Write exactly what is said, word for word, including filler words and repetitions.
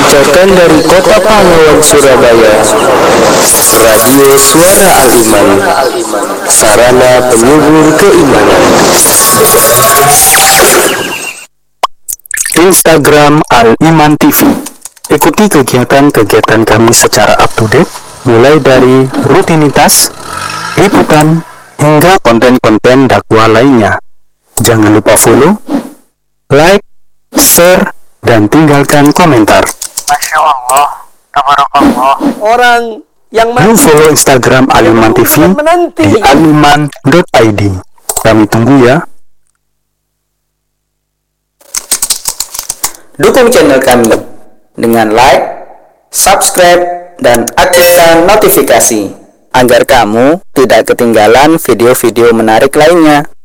Ajakan dari Kota Pahlawan Surabaya, Radio Suara Al-Iman, sarana penyubur keimanan. Instagram Al-Iman T V. Ikuti kegiatan-kegiatan kami secara up to date, mulai dari rutinitas, liputan, hingga konten-konten dakwah lainnya. Jangan lupa follow, like, share, dan tinggalkan komentar. Masya Allah, tabarakallah. Orang yang Yuk follow Instagram Al-Iman T V di aliman dot i d. Kami tunggu ya. Dukung channel kami dengan like, subscribe, dan aktifkan notifikasi agar kamu tidak ketinggalan video-video menarik lainnya.